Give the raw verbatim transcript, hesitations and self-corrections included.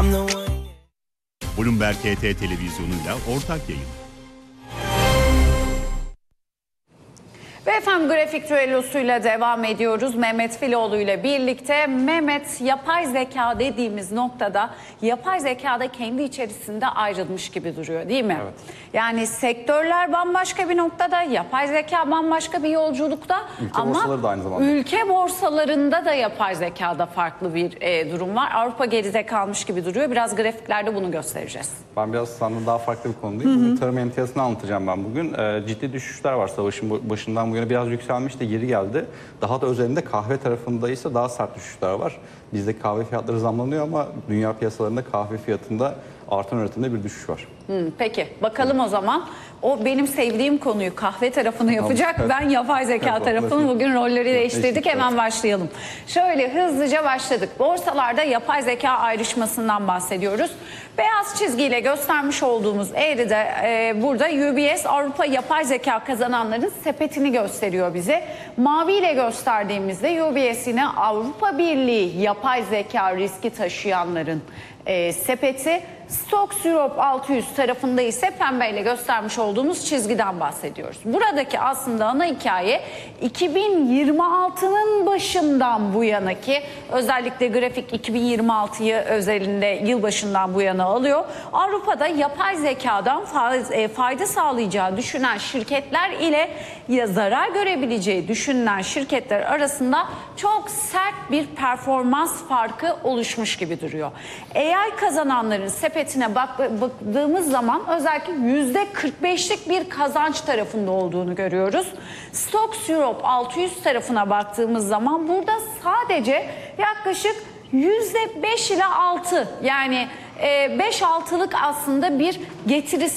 I'm the one. Bloomberg H T televizyonuyla ortak yayın. Ve efendim grafik düellosuyla devam ediyoruz. Mehmet Filoğlu ile birlikte. Mehmet, yapay zeka dediğimiz noktada yapay zekada kendi içerisinde ayrılmış gibi duruyor, değil mi? Evet. Yani sektörler bambaşka bir noktada, yapay zeka bambaşka bir yolculukta. Ülke ama borsaları da aynı zamanda. Ülke borsalarında da yapay zekada farklı bir e, durum var. Avrupa geride kalmış gibi duruyor. Biraz grafiklerde bunu göstereceğiz. Ben biraz senden daha farklı bir konudayım. Bugün tarım emtiyasını anlatacağım ben bugün. Ee, ciddi düşüşler var savaşın başından bu yana. Biraz yükselmişti, geri geldi. Daha da özelinde kahve tarafında ise daha sert düşüşler var. Bizde kahve fiyatları zamlanıyor ama dünya piyasalarında kahve fiyatında artan üretimde bir düşüş var. Hmm, peki bakalım o zaman. O benim sevdiğim konuyu, kahve tarafını yapacak. Evet. Ben yapay zeka Evet, tarafını bugün rolleri değiştirdik. Değiştirdik, Hemen evet. başlayalım. Şöyle hızlıca başladık. Borsalarda yapay zeka ayrışmasından bahsediyoruz. Beyaz çizgiyle göstermiş olduğumuz eğride e, burada U B S Avrupa yapay zeka kazananların sepetini gösteriyor bize. Mavi ile gösterdiğimizde U B S yine Avrupa Birliği yapay zeka riski taşıyanların e, sepeti. Stoxx Europe altı yüz tarafında ise pembeyle göstermiş olduğumuz çizgiden bahsediyoruz. Buradaki aslında ana hikaye iki bin yirmi altının başından bu yana ki özellikle grafik iki bin yirmi altıyı özelinde yılbaşından bu yana alıyor. Avrupa'da yapay zekadan fayda sağlayacağı düşünen şirketler ile ya zarar görebileceği düşünülen şirketler arasında çok sert bir performans farkı oluşmuş gibi duruyor. A I kazananların sepetine bak, baktığımız zaman özellikle yüzde kırk beşlik bir kazanç tarafında olduğunu görüyoruz. Stoxx Europe altı yüz tarafına baktığımız zaman burada sadece yaklaşık yüzde beş ile altı yani beş altılık aslında bir getirisi